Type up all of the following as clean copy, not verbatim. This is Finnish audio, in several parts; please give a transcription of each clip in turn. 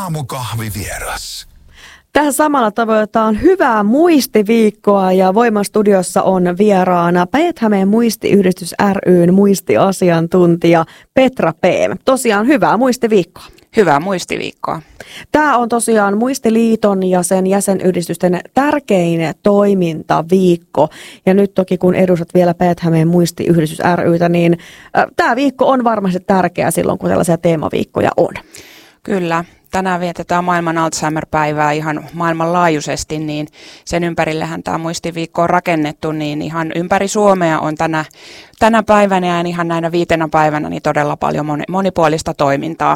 Aamukahvivieras. Tähän samalla tavoitetaan hyvää muistiviikkoa ja Voima-studiossa on vieraana Päijät-Hämeen muistiyhdistys ry:n muistiasiantuntija Petra Peem. Tosiaan hyvää muistiviikkoa. Hyvää muistiviikkoa. Tämä on tosiaan Muistiliiton ja sen jäsenyhdistysten tärkein toimintaviikko. Ja nyt toki kun edustat vielä Päijät-Hämeen muistiyhdistys ry:tä, niin tämä viikko on varmasti tärkeä silloin, kun tällaisia teemaviikkoja on. Kyllä. Tänään vietetään maailman Alzheimer-päivää ihan maailmanlaajuisesti, niin sen ympärillehän tämä muistiviikko on rakennettu, niin ihan ympäri Suomea on tänä päivänä ja ihan näinä 5 päivänä niin todella paljon monipuolista toimintaa.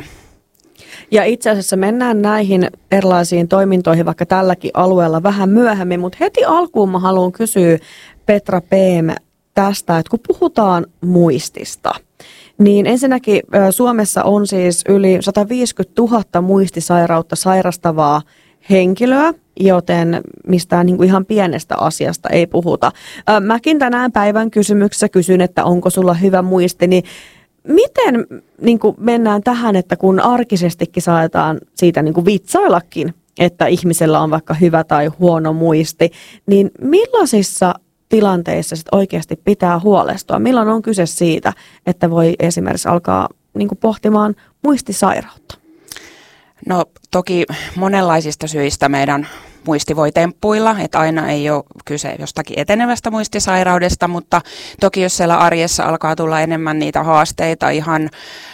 Ja itse asiassa mennään näihin erilaisiin toimintoihin vaikka tälläkin alueella vähän myöhemmin, mutta heti alkuun mä haluan kysyä Petra Peem tästä, että kun puhutaan muistista, niin ensinnäkin Suomessa on siis yli 150 000 muistisairautta sairastavaa henkilöä, joten mistään niin kuin ihan pienestä asiasta ei puhuta. Mäkin tänään päivän kysymyksessä kysyn, että onko sulla hyvä muisti, niin miten niin kuin mennään tähän, että kun arkisestikin saadaan siitä niin kuin vitsaillakin, että ihmisellä on vaikka hyvä tai huono muisti, niin millaisissa tilanteissa sit oikeasti pitää huolestua? Milloin on kyse siitä, että voi esimerkiksi alkaa niin kuin pohtimaan muistisairautta? No toki monenlaisista syistä meidän muisti voi temppuilla, että aina ei ole kyse jostakin etenevästä muistisairaudesta, mutta toki jos siellä arjessa alkaa tulla enemmän niitä haasteita, ihan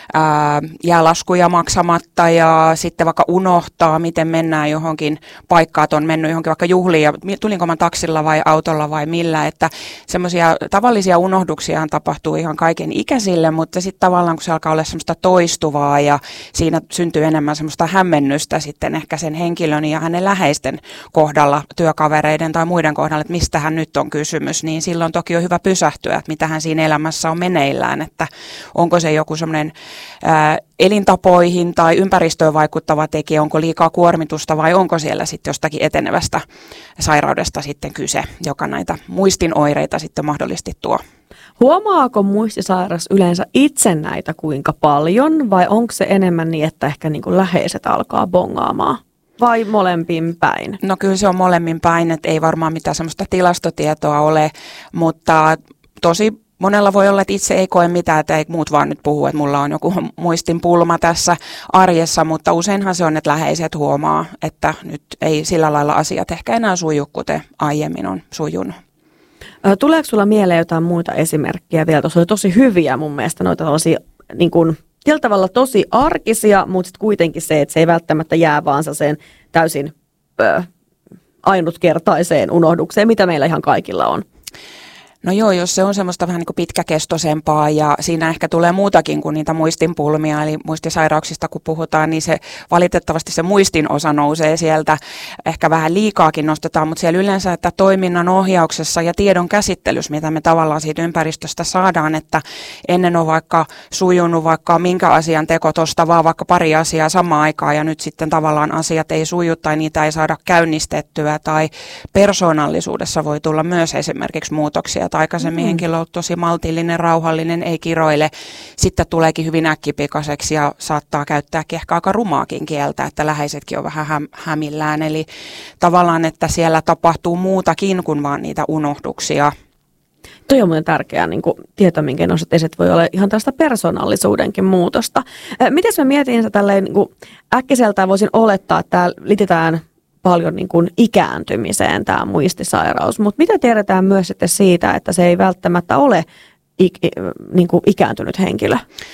jää laskuja maksamatta ja sitten vaikka unohtaa, miten mennään johonkin paikkaan, että on mennyt johonkin vaikka juhliin ja tulinko mä taksilla vai autolla vai millä, että semmoisia tavallisia unohduksia tapahtuu ihan kaiken ikäisille, mutta sitten tavallaan kun se alkaa olla semmoista toistuvaa ja siinä syntyy enemmän semmoista hämmennystä sitten ehkä sen henkilön ja hänen läheisten kohdalla, työkavereiden tai muiden kohdalla, että mistähän nyt on kysymys, niin silloin toki on hyvä pysähtyä, että mitähän siinä elämässä on meneillään, että onko se joku semmoinen elintapoihin tai ympäristöön vaikuttava tekijä, onko liikaa kuormitusta vai onko siellä sitten jostakin etenevästä sairaudesta sitten kyse, joka näitä muistin oireita sitten mahdollisesti tuo. Huomaako muistisairas yleensä itse näitä kuinka paljon vai onko se enemmän niin, että ehkä niin kuin läheiset alkaa bongaamaan? Vai molemmin päin? No kyllä se on molemmin päin, että ei varmaan mitään semmoista tilastotietoa ole, mutta tosi monella voi olla, että itse ei koe mitään, että ei muut vaan nyt puhu, että mulla on joku muistinpulma tässä arjessa, mutta useinhan se on, että läheiset huomaa, että nyt ei sillä lailla asiat ehkä enää suju, kuten aiemmin on sujunut. Tuleeko sulla mieleen jotain muita esimerkkejä vielä? Tuossa oli tosi hyviä mun mielestä noita tällaisia niin kuin tällä tavalla tosi arkisia, mutta sitten kuitenkin se, että se ei välttämättä jää vaan sen täysin ainutkertaiseen unohdukseen, mitä meillä ihan kaikilla on. No joo, jos se on semmoista vähän niin kuin pitkäkestoisempaa ja siinä ehkä tulee muutakin kuin niitä muistinpulmia, eli muistisairauksista kun puhutaan, niin se valitettavasti se muistin osa nousee sieltä, ehkä vähän liikaakin nostetaan, mutta siellä yleensä, että toiminnan ohjauksessa ja tiedon käsittelyssä, mitä me tavallaan siitä ympäristöstä saadaan, että ennen on vaikka sujunut vaikka minkä asian teko tuosta vaan vaikka pari asiaa samaan aikaan ja nyt sitten tavallaan asiat ei suju tai niitä ei saada käynnistettyä tai persoonallisuudessa voi tulla myös esimerkiksi muutoksia. Aikaisemmin henkilö on ollut tosi maltillinen, rauhallinen, ei kiroile. Sitten tuleekin hyvin äkkipikaiseksi ja saattaa käyttääkin ehkä aika rumaakin kieltä, että läheisetkin on vähän hämillään. Eli tavallaan, että siellä tapahtuu muutakin kuin vaan niitä unohduksia. Toi on muuten tärkeää niin tieto, minkä nostat esiin, voi olla ihan tällaista persoonallisuudenkin muutosta. Miten mä mietin sitä tälleen niin äkkiseltään voisin olettaa, että täällä liitetään paljon niin kuin ikääntymiseen tämä muistisairaus, mutta mitä tiedetään myös sitten siitä, että se ei välttämättä ole niin kuin ikääntynyt henkilö?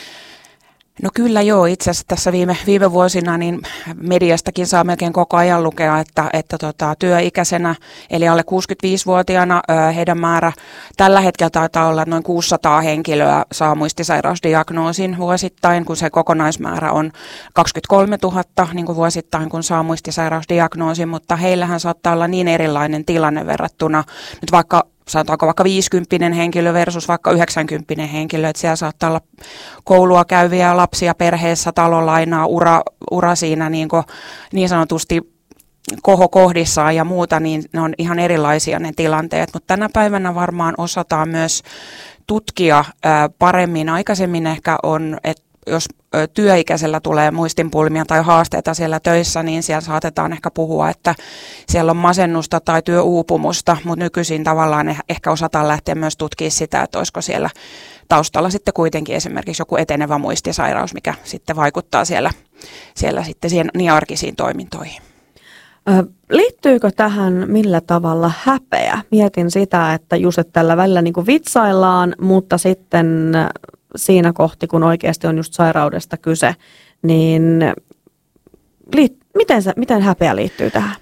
No kyllä joo, itse asiassa tässä viime vuosina niin mediastakin saa melkein koko ajan lukea, että työikäisenä eli alle 65-vuotiaana heidän määrä tällä hetkellä taitaa olla noin 600 henkilöä saa muistisairausdiagnoosin vuosittain, kun se kokonaismäärä on 23 000 niin kuin vuosittain, kun saa muistisairausdiagnoosin, mutta heillähän saattaa olla niin erilainen tilanne verrattuna nyt sanotaanko vaikka 50 henkilö versus vaikka 90 henkilö, että siellä saattaa olla koulua käyviä lapsia perheessä, talolainaa, ura siinä niin sanotusti kohokohdissaan ja muuta, niin ne on ihan erilaisia ne tilanteet, mutta tänä päivänä varmaan osataan myös tutkia paremmin. Aikaisemmin ehkä on, että jos työikäisellä tulee muistinpulmia tai haasteita siellä töissä, niin siellä saatetaan ehkä puhua, että siellä on masennusta tai työuupumusta, mutta nykyisin tavallaan ehkä osataan lähteä myös tutkimaan sitä, että olisiko siellä taustalla sitten kuitenkin esimerkiksi joku etenevä muistisairaus, mikä sitten vaikuttaa siellä sitten siihen niin arkisiin toimintoihin. Liittyykö tähän millä tavalla häpeä? Mietin sitä, että just että tällä välillä niin kuin vitsaillaan, mutta sitten siinä kohti, kun oikeasti on just sairaudesta kyse, niin miten häpeä liittyy tähän?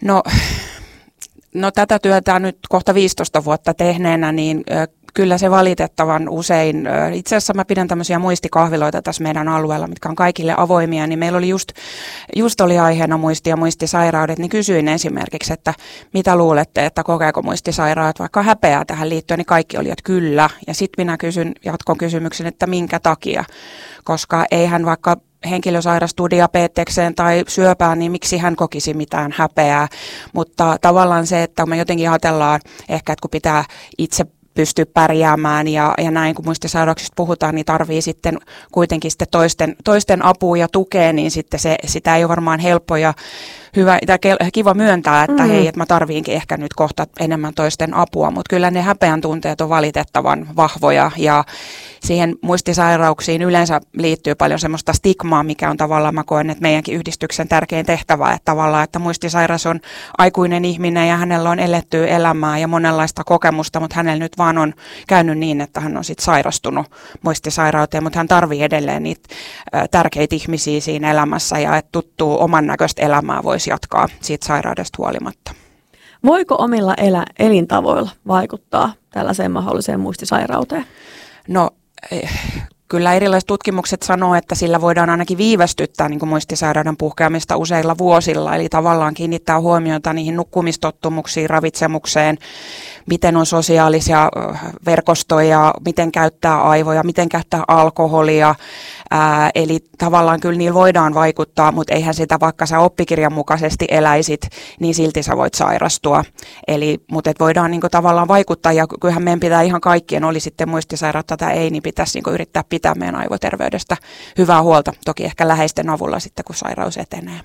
No tätä työtä nyt kohta 15 vuotta tehneenä, niin kyllä se valitettavan usein, itse asiassa mä pidän tämmöisiä muistikahviloita tässä meidän alueella, mitkä on kaikille avoimia, niin meillä oli just oli aiheena muisti ja muistisairaudet, niin kysyin esimerkiksi, että mitä luulette, että kokeeko muistisairaat vaikka häpeää tähän liittyen, niin kaikki oli, että kyllä. Ja sitten minä kysyn jatkon kysymyksen, että minkä takia, koska eihän vaikka henkilö sairastuu diabetekseen tai syöpään, niin miksi hän kokisi mitään häpeää, mutta tavallaan se, että me jotenkin ajatellaan ehkä, että kun pitää itse pystyä pärjäämään ja näin, kun muistisairauksista puhutaan, niin tarvii sitten kuitenkin sitten toisten apua ja tukea, niin sitten sitä ei ole varmaan helppo ja hyvä tai kiva myöntää, että hei, että mä tarviinkin ehkä nyt kohta enemmän toisten apua, mutta kyllä ne häpeän tunteet on valitettavan vahvoja ja siihen muistisairauksiin yleensä liittyy paljon semmoista stigmaa, mikä on tavallaan, mä koen, että meidänkin yhdistyksen tärkein tehtävä, että tavallaan, että muistisairas on aikuinen ihminen ja hänellä on elettyä elämää ja monenlaista kokemusta, mutta hänellä nyt vaan on käynyt niin, että hän on sitten sairastunut muistisairauteen, mutta hän tarvii edelleen niitä tärkeitä ihmisiä siinä elämässä ja että tuttuu oman näköistä elämää voisi jatkaa siitä sairaudesta huolimatta. Voiko omilla elintavoilla vaikuttaa tällaiseen mahdolliseen muistisairauteen? No kyllä erilaiset tutkimukset sanoo, että sillä voidaan ainakin viivästyttää niin kuin muistisairauden puhkeamista useilla vuosilla, eli tavallaan kiinnittää huomiota niihin nukkumistottumuksiin, ravitsemukseen, miten on sosiaalisia verkostoja, miten käyttää aivoja, miten käyttää alkoholia, eli tavallaan kyllä niillä voidaan vaikuttaa, mutta eihän sitä vaikka sä oppikirjan mukaisesti eläisit, niin silti sä voit sairastua, mutta voidaan niin kuin tavallaan vaikuttaa ja kyllähän meidän pitää ihan kaikkien, oli sitten muistisairautta tai ei, niin pitäisi niin kuin yrittää pitää meidän aivoterveydestä hyvää huolta, toki ehkä läheisten avulla sitten, kun sairaus etenee.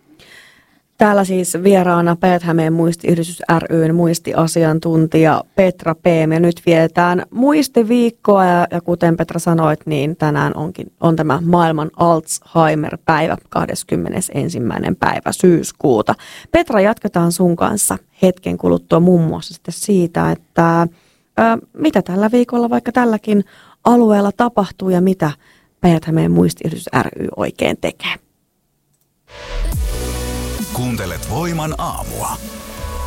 Täällä siis vieraana Päijät-Hämeen muistiyhdistys ry:n muistiasiantuntija Petra Peem. Ja nyt vietetään muistiviikkoa ja kuten Petra sanoit, niin tänään on tämä maailman Alzheimer-päivä 21. päivä syyskuuta. Petra, jatketaan sun kanssa hetken kuluttua muun muassa sitten siitä, että mitä tällä viikolla vaikka tälläkin alueella tapahtuu ja mitä Päijät-Hämeen muistiyhdistys ry oikein tekee. Kuuntelet Voiman aamua.